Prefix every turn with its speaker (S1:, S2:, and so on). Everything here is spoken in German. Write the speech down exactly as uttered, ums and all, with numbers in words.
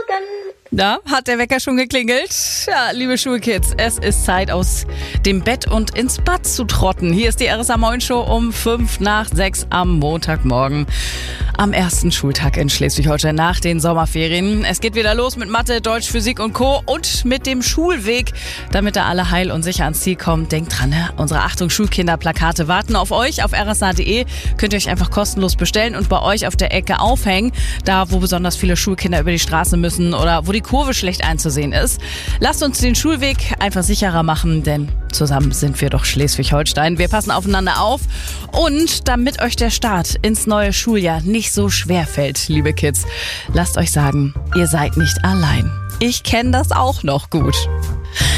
S1: Morgen.
S2: Na, hat der Wecker schon geklingelt? Ja, liebe Schulkids, es ist Zeit, aus dem Bett und ins Bad zu trotten. Hier ist die R S A Moin Show um fünf nach sechs am Montagmorgen. Am ersten Schultag in Schleswig-Holstein nach den Sommerferien. Es geht wieder los mit Mathe, Deutsch, Physik und Co. und mit dem Schulweg. Damit da alle heil und sicher ans Ziel kommen, denkt dran, ne? Unsere Achtung Schulkinder-Plakate warten auf euch. Auf r s a punkt d e könnt ihr euch einfach kostenlos bestellen und bei euch auf der Ecke aufhängen. Da, wo besonders viele Schulkinder über die Straße müssen oder wo die Kurve schlecht einzusehen ist. Lasst uns den Schulweg einfach sicherer machen, denn zusammen sind wir doch Schleswig-Holstein. Wir passen aufeinander auf und damit euch der Start ins neue Schuljahr nicht so schwer fällt, liebe Kids, lasst euch sagen, ihr seid nicht allein. Ich kenne das auch noch gut.